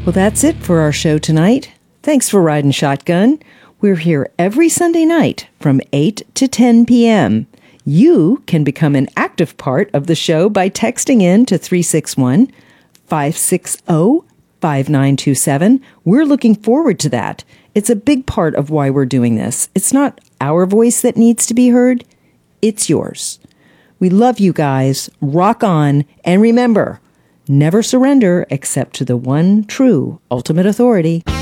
Well, that's it for our show tonight. Thanks for riding shotgun. We're here every Sunday night from 8 to 10 p.m. You can become an active part of the show by texting in to 361-560-5927. We're looking forward to that. It's a big part of why we're doing this. It's not our voice that needs to be heard. It's yours. We love you guys. Rock on. And remember, never surrender except to the one true ultimate authority.